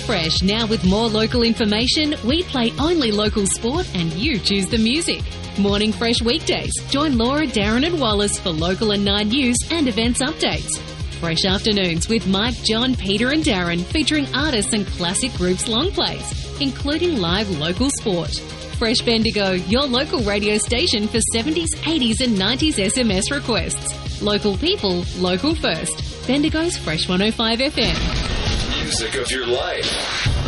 Fresh, now with more local information. We play only local sport and you choose the music. Morning Fresh weekdays. Join Laura, Darren and Wallace for local and 9 news and events updates. Fresh afternoons with Mike, John, Peter and Darren, featuring artists and classic groups' long plays, including live local sport. Fresh Bendigo, your local radio station for 70s, 80s and 90s SMS requests. Local people, local first. Bendigo's Fresh 105 FM. Music of your life.